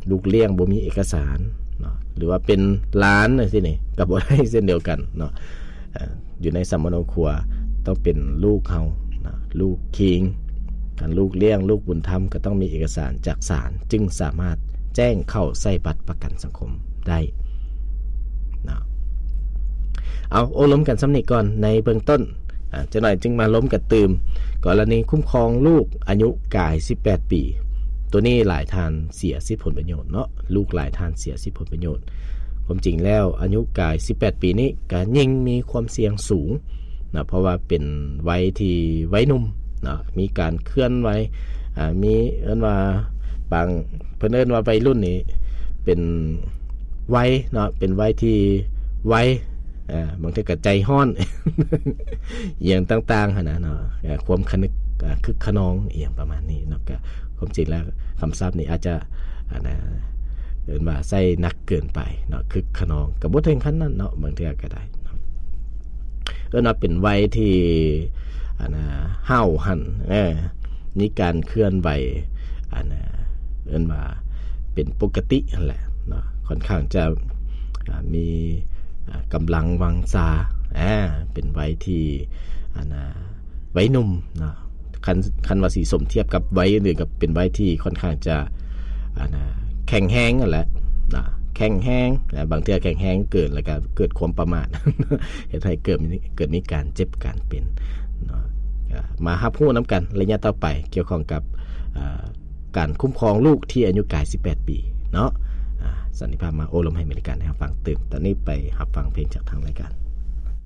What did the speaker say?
ลูกเลี้ยงบ่มีเอกสารเนาะหรือว่าเป็นหลานจังซี่นี่ก็บ่ได้เช่นเดียวกันเนาะอยู่ในสมโนครัวต้องเป็นลูกเฮานะลูกคิงการลูกเลี้ยงลูกบุญธรรมก็ต้องมีเอกสารจากศาลจึงสามารถแจ้งเข้าใส่บัตรประกันสังคมได้นะเอาโอ้ล้มกันสำนึกก่อนในเบื้องต้นจะหน่อยจึงมาล้มกันตืมกรณีคุ้มครองลูกอายุกาย18ปีตัวนี้หลายทานเสียสิทธิผลประโยชน์เนาะลูกหลายทานเสียสิทธิผลประโยชน์ความจริงแล้วอายุกาย18ปีนี้ก็ยิ่งมีความเสี่ยงสูงนะเพราะว่าเป็นวัยที่วัยหนุ่มนะมีการเคลื่อนไหวมีเอิ้นว่าบางเพิ่นเอิ้นว่าวัยรุ่นนี้เป็นวัยเนาะเป็นวัยที่วัยบางทีก็ใจฮ้อนอย่างต่างๆหั่นน่ะเนาะความคนึกคึกขนองอย่างประมาณนี้เนาะก็ความจริงแล้วคำศัพท์นี้อาจจะเอิ้นว่าใส่หนักเกินไปเนาะคึกขนองก็บ่ถึงขั้นนั้นเนาะบางทีก็ได้เอิ้นว่าเป็นวัยที่ห้าวหันมีการเคลื่อนไหวเอิ้นว่าเป็นปกตินั่นแหละเนาะค่อนข้างจะมีกำลังวังชาเป็นวัยที่วัยหนุ่มเนาะคันว่าสิสมเทียบกับวัยอื่นกับเป็นวัยที่ค่อนข้างจะแข็งแรงนั่นแหละนะแข็งแรงบางเทื่อแข็งแรงเกินแล้วก็เกิดความประมาท เฮ็ดให้เกิดมีการเจ็บการเป็นเนาะมารับรู้นํากันระยะต่อไปเกี่ยวข้องกับการคุ้มครองลูกที่อายุกาย18ปีเนาะสันนิภาพมาโอลมให้บริการให้ฟังตื่นตอนนี้ไปรับฟังเพลงจากทางรายการ